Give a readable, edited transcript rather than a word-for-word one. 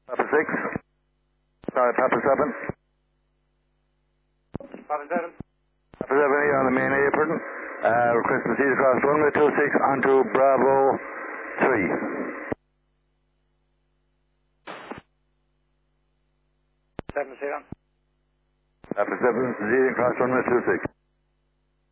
Papa 6. Sorry, Papa 7. Papa 7. Papa 7 here on the main apron. Request to proceed across runway 26 onto Bravo 3. 7-0. Papa 7 proceeding across runway 26.